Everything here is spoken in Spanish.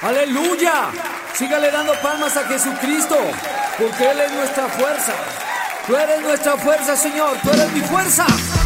Aleluya. Sígale dando palmas a Jesucristo, porque Él es nuestra fuerza. Tú eres nuestra fuerza, Señor. Tú eres mi fuerza.